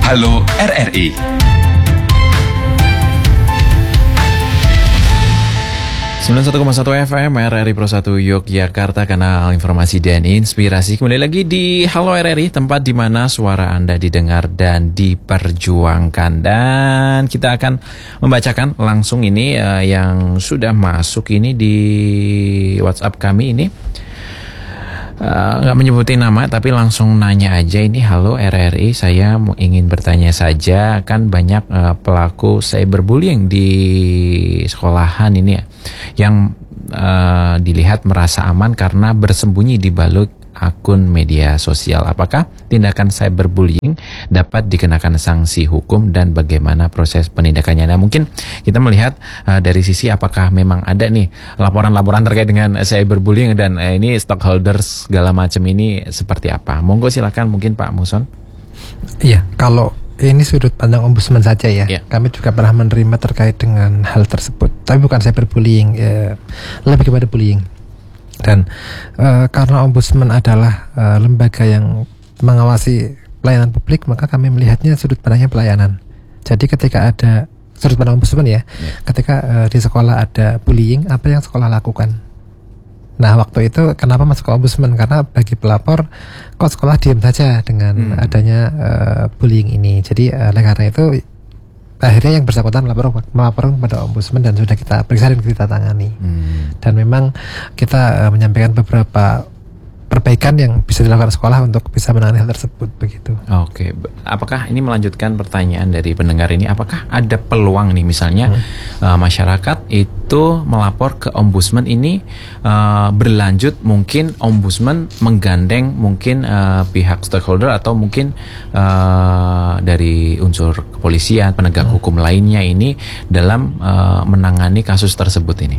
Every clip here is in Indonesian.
Halo RRI. Sembilan 1,1 FM RRI Pro 1 Yogyakarta, kanal informasi dan inspirasi. Kembali lagi di Halo RRI, tempat di mana suara Anda didengar dan diperjuangkan. Dan kita akan membacakan langsung ini yang sudah masuk ini di WhatsApp kami ini. Nggak menyebutin nama tapi langsung nanya aja ini. Halo RRI, saya ingin bertanya saja, kan banyak pelaku cyberbullying di sekolahan ini ya, yang dilihat merasa aman karena bersembunyi di balik akun media sosial. Apakah tindakan cyberbullying dapat dikenakan sanksi hukum dan bagaimana proses penindakannya? Nah, mungkin kita melihat dari sisi apakah memang ada nih laporan-laporan terkait dengan cyberbullying dan ini stakeholders segala macam ini seperti apa? Monggo silakan mungkin Pak Muson. Iya, kalau ini sudut pandang ombudsman saja ya. Kami juga pernah menerima terkait dengan hal tersebut. Tapi bukan cyberbullying, lebih kepada bullying. Dan karena ombudsman adalah lembaga yang mengawasi pelayanan publik, maka kami melihatnya sudut pandangnya pelayanan. Jadi ketika ada sudut pandang ombudsman ketika di sekolah ada bullying, apa yang sekolah lakukan? Nah, waktu itu kenapa masuk ke ombudsman? Karena bagi pelapor, kok sekolah diam saja dengan adanya bullying ini. Jadi oleh karena itu akhirnya yang bersangkutan melapor kepada ombudsman dan sudah kita periksa dan kita tangani. Dan memang kita menyampaikan beberapa perbaikan yang bisa dilakukan sekolah untuk bisa menangani hal tersebut, begitu. Oke, apakah ini melanjutkan pertanyaan dari pendengar ini? Apakah ada peluang nih misalnya masyarakat itu melapor ke ombudsman ini berlanjut, mungkin ombudsman menggandeng mungkin pihak stakeholder atau mungkin dari unsur kepolisian, penegak hukum lainnya ini dalam menangani kasus tersebut ini?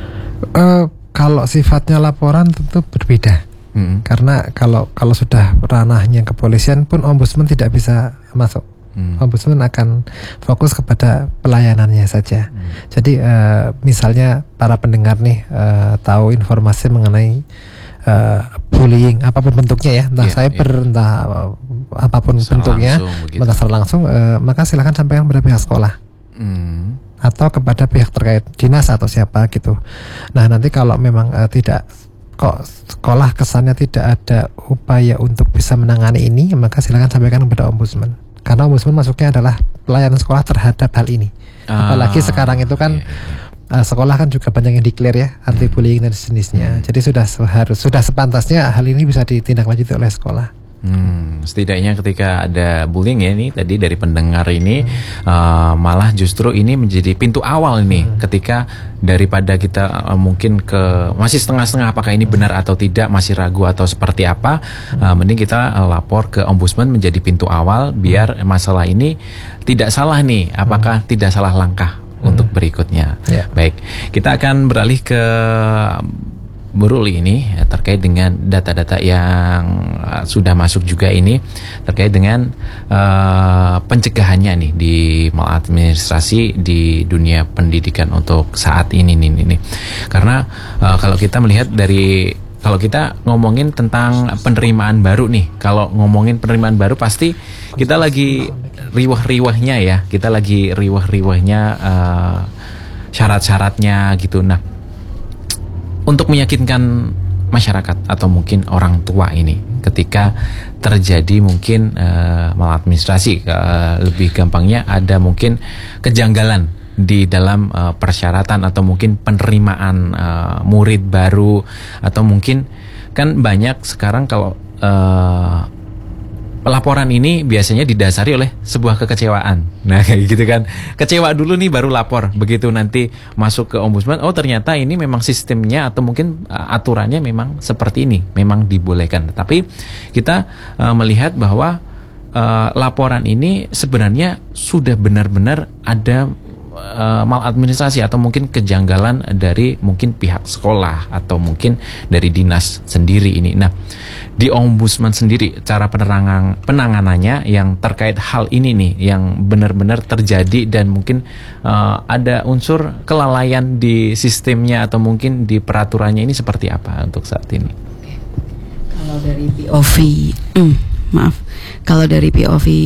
Kalau sifatnya laporan tentu berbeda. Karena kalau sudah ranahnya kepolisian pun ombudsman tidak bisa masuk. Ombudsman akan fokus kepada pelayanannya saja. Jadi misalnya para pendengar nih tahu informasi mengenai bullying apapun bentuknya ya, entah cyber, entah apapun bentuknya, entah secara langsung, maka silakan sampaikan kepada pihak sekolah. Atau kepada pihak terkait, dinas atau siapa gitu. Nah, nanti kalau memang tidak, kok sekolah kesannya tidak ada upaya untuk bisa menangani ini, maka silakan sampaikan kepada ombudsman. Karena ombudsman masuknya adalah pelayanan sekolah terhadap hal ini. Apalagi sekarang itu kan sekolah kan juga banyak yang declare ya, anti bullying dan sejenisnya. Jadi sudah sepantasnya hal ini bisa ditindaklanjuti oleh sekolah. Setidaknya ketika ada bullying ya, ini tadi dari pendengar ini malah justru ini menjadi pintu awal nih, ketika daripada kita mungkin masih setengah-setengah apakah ini benar atau tidak, masih ragu atau seperti apa, mending kita lapor ke ombudsman menjadi pintu awal biar masalah ini tidak salah nih, apakah tidak salah langkah untuk berikutnya. Baik, kita akan beralih ke Bu Ruli ini terkait dengan data-data yang sudah masuk juga ini terkait dengan pencegahannya nih di maladministrasi di dunia pendidikan untuk saat ini nih. Karena kalau kita melihat kalau kita ngomongin tentang penerimaan baru nih, kalau ngomongin penerimaan baru pasti kita lagi riwah-riwahnya ya, kita lagi riwah-riwahnya syarat-syaratnya gitu. Nah, untuk meyakinkan masyarakat atau mungkin orang tua ini ketika terjadi mungkin maladministrasi, lebih gampangnya ada mungkin kejanggalan di dalam persyaratan atau mungkin penerimaan murid baru, atau mungkin kan banyak sekarang kalau laporan ini biasanya didasari oleh sebuah kekecewaan. Nah, kayak gitu kan. Kecewa dulu nih baru lapor. Begitu nanti masuk ke ombudsman, oh ternyata ini memang sistemnya atau mungkin aturannya memang seperti ini, memang dibolehkan. Tapi kita melihat bahwa laporan ini sebenarnya sudah benar-benar ada maladministrasi atau mungkin kejanggalan dari mungkin pihak sekolah atau mungkin dari dinas sendiri ini. Nah, di ombudsman sendiri cara penanganannya yang terkait hal ini nih yang benar-benar terjadi dan mungkin ada unsur kelalaian di sistemnya atau mungkin di peraturannya ini seperti apa untuk saat ini? Kalau dari POV kalau dari POV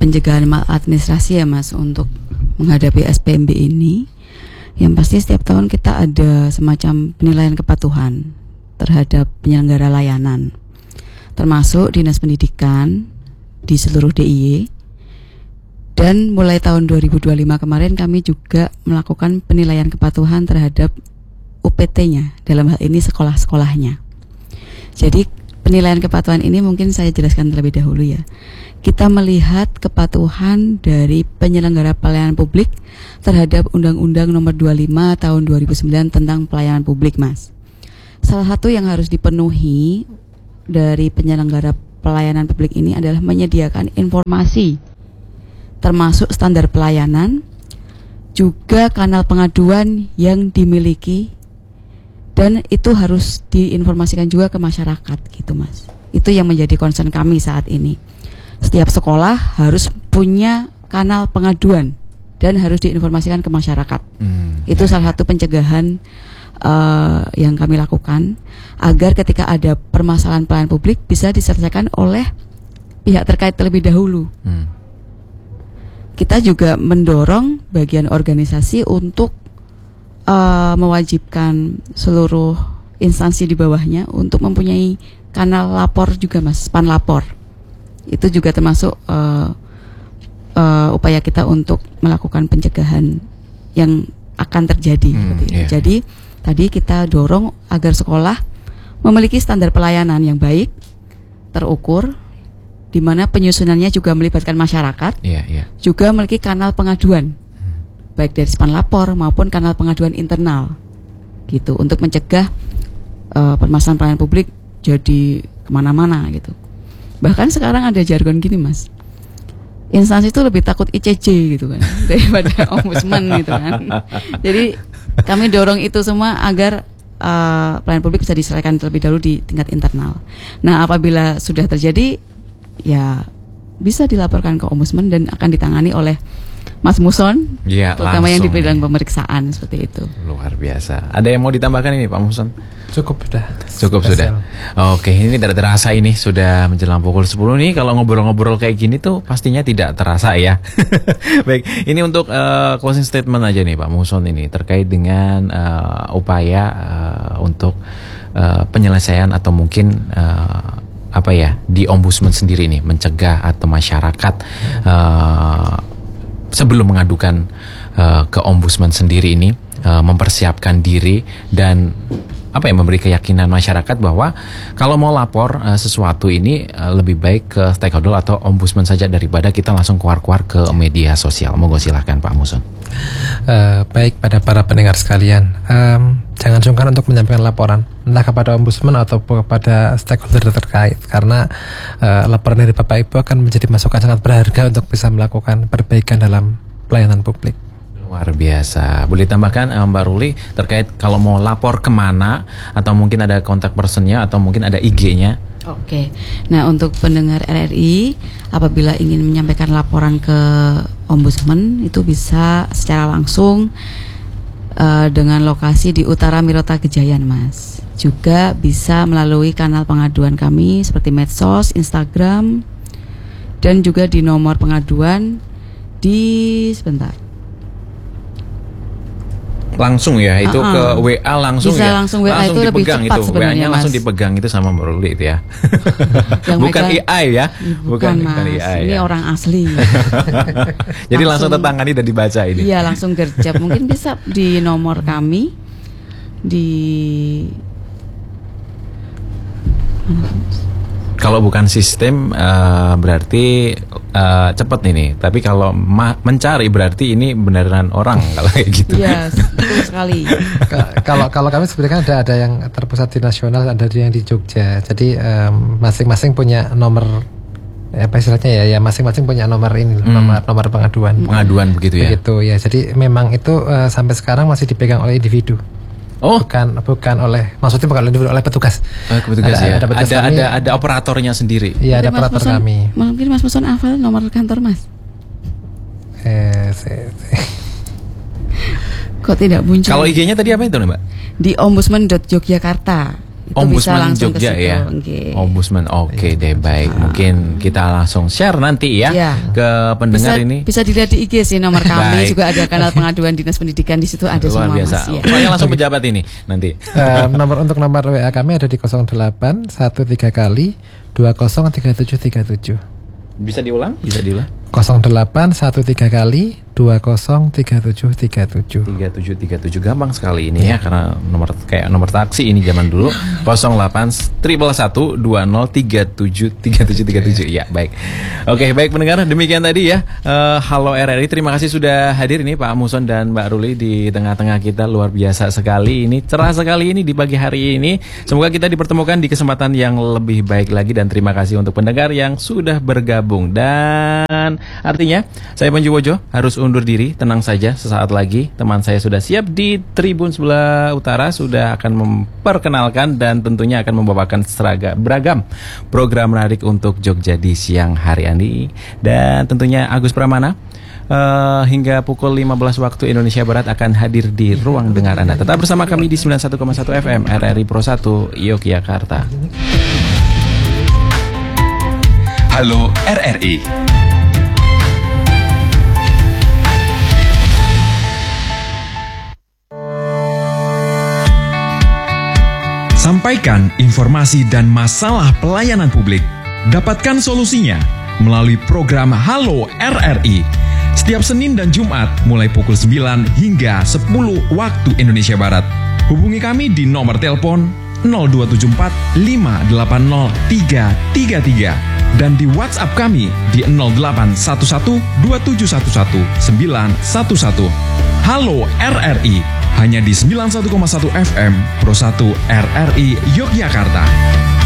pencegahan maladministrasi ya Mas untuk menghadapi SPMB ini. Yang pasti setiap tahun kita ada semacam penilaian kepatuhan terhadap penyelenggara layanan, termasuk Dinas Pendidikan di seluruh DIY. Dan mulai tahun 2025 kemarin kami juga melakukan penilaian kepatuhan terhadap UPT-nya, dalam hal ini sekolah-sekolahnya. Jadi penilaian kepatuhan ini mungkin saya jelaskan terlebih dahulu ya. Kita melihat kepatuhan dari penyelenggara pelayanan publik terhadap Undang-Undang Nomor 25 Tahun 2009 tentang pelayanan publik, Mas. Salah satu yang harus dipenuhi dari penyelenggara pelayanan publik ini adalah menyediakan informasi, termasuk standar pelayanan, juga kanal pengaduan yang dimiliki, dan itu harus diinformasikan juga ke masyarakat, gitu Mas. Itu yang menjadi concern kami saat ini. Setiap sekolah harus punya kanal pengaduan dan harus diinformasikan ke masyarakat. Itu salah satu pencegahan yang kami lakukan agar ketika ada permasalahan pelayanan publik bisa diselesaikan oleh pihak terkait terlebih dahulu. Kita juga mendorong bagian organisasi untuk mewajibkan seluruh instansi di bawahnya untuk mempunyai kanal lapor juga Mas, span lapor. Itu juga termasuk upaya kita untuk melakukan pencegahan yang akan terjadi. Jadi tadi kita dorong agar sekolah memiliki standar pelayanan yang baik, terukur, di mana penyusunannya juga melibatkan masyarakat, juga memiliki kanal pengaduan, baik dari span lapor maupun kanal pengaduan internal, gitu, untuk mencegah permasalahan pelayanan publik jadi kemana-mana, gitu. Bahkan sekarang ada jargon gini Mas, instansi itu lebih takut ICJ gitu kan daripada ombudsman gitu kan. Jadi kami dorong itu semua agar pelayanan publik bisa diselesaikan terlebih dahulu di tingkat internal. Nah, apabila sudah terjadi, ya bisa dilaporkan ke ombudsman dan akan ditangani oleh Mas Muson, terutama yang di bidang pemeriksaan, seperti itu. Luar biasa. Ada yang mau ditambahkan ini Pak Muson? Cukup sudah. Oke, ini tidak terasa ini sudah menjelang pukul 10 nih. Kalau ngobrol-ngobrol kayak gini tuh pastinya tidak terasa ya. Baik, ini untuk closing statement aja nih Pak Muson ini terkait dengan upaya untuk penyelesaian atau mungkin di ombudsman sendiri nih mencegah atau masyarakat sebelum mengadukan ke ombudsman sendiri ini mempersiapkan diri dan memberi keyakinan masyarakat bahwa kalau mau lapor sesuatu ini lebih baik ke stakeholder atau ombudsman saja daripada kita langsung keluar-keluar ke media sosial. Monggo silahkan Pak Muson. Baik, pada para pendengar sekalian, jangan sungkan untuk menyampaikan laporan entah kepada ombudsman atau kepada stakeholder terkait, karena laporan dari Bapak Ibu akan menjadi masukan sangat berharga untuk bisa melakukan perbaikan dalam pelayanan publik. Luar biasa. Boleh tambahkan Mbak Ruli terkait kalau mau lapor kemana, atau mungkin ada kontak personnya atau mungkin ada IG-nya? Oke. Nah, untuk pendengar RRI, apabila ingin menyampaikan laporan ke ombudsman, itu bisa secara langsung dengan lokasi di Utara Mirota Gejayan, Mas. Juga bisa melalui kanal pengaduan kami seperti medsos, Instagram, dan juga di nomor pengaduan langsung ya, itu ke WA langsung bisa ya. langsung WA langsung itu lebih cepat sebenarnya, WA-nya Mas. langsung dipegang itu sama Mbak Ruli itu ya. Bukan AI ya. Bukan Mas. AI, ini ya. orang asli. Jadi langsung tertangani dan dibaca ini. Iya, langsung gercep. Mungkin bisa di nomor kami di kalau bukan sistem berarti cepat ini. Tapi kalau mencari berarti ini beneran orang kalau kayak gitu. Iya, betul sekali. Kalau kami sebenarnya ada yang terpusat di nasional, ada yang di Jogja. Jadi masing-masing punya nomor istilahnya ya masing-masing punya nomor ini, nomor pengaduan. Pengaduan begitu ya. Begitu ya. Jadi memang itu sampai sekarang masih dipegang oleh individu. Bukan oleh, maksudnya bukan oleh petugas. Petugas ya. Ada operatornya sendiri. Iya, ada operator kami. Mungkin Mas Muson hafal nomor kantor Mas? Kok tidak muncul? Kalau IG-nya tadi apa itu, Mbak? Di ombudsman.yogyakarta. itu Ombudsman bisa langsung Jogja ke situ. ya. Okay. Ombudsman, oke deh, baik. Mungkin kita langsung share nanti ya ke pendengar ini. Bisa dilihat di IG sih nomor kami. Baik. Juga ada kanal pengaduan Dinas Pendidikan, di situ ada Luar semua biasa. Mas. Ya. Saya langsung pejabat ini nanti. Nomor WA kami ada di 08 13 kali 203737. Bisa diulang? 08 13 kali 203737. 3737 gampang sekali ini ya, karena nomor taksi ini zaman dulu 08 111 20 3737 ya, baik. Oke, baik pendengar, demikian tadi ya. Halo RRI, terima kasih sudah hadir ini Pak Muson dan Mbak Ruli di tengah-tengah kita, luar biasa sekali ini, cerah sekali ini di pagi hari ini. Semoga kita dipertemukan di kesempatan yang lebih baik lagi, dan terima kasih untuk pendengar yang sudah bergabung. Dan artinya saya Panji Wojo harus undur diri. Tenang saja, sesaat lagi teman saya sudah siap di tribun sebelah utara, sudah akan memperkenalkan dan tentunya akan membawakan beragam program menarik untuk Jogja di siang hari ini. Dan tentunya Agus Pramana hingga pukul 15 waktu Indonesia Barat akan hadir di ruang dengar Anda. Tetap bersama kami di 91,1 FM RRI Pro 1 Yogyakarta. Halo RRI. Sampaikan informasi dan masalah pelayanan publik. Dapatkan solusinya melalui program Halo RRI. Setiap Senin dan Jumat mulai pukul 9 hingga 10 waktu Indonesia Barat. Hubungi kami di nomor telepon 0274 580 333 dan di WhatsApp kami di 0811 2711 911. Halo RRI. Hanya di 91,1 FM Pro 1 RRI Yogyakarta.